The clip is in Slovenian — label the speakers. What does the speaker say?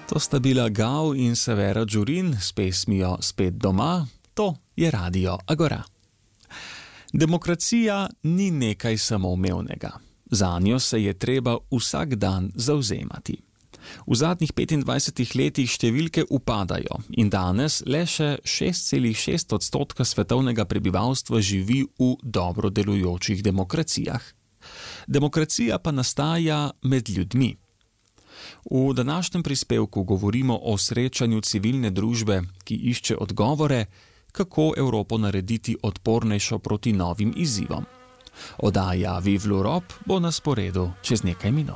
Speaker 1: To sta bila Gal in Severa Đurin s pesmijo Spet doma, to je Radio Agora. Demokracija ni nekaj samoumevnega. Zanjo se je treba vsak dan zavzemati. V zadnjih 25 letih številke upadajo in danes le še 6,6% svetovnega prebivalstva živi v dobro delujočih demokracijah. Demokracija pa nastaja med ljudmi. V današnjem prispevku govorimo o srečanju civilne družbe, ki išče odgovore, kako Evropo narediti odpornejšo proti novim izzivom. Oddaja Vive l'Europe bo na sporedu čez nekaj minut.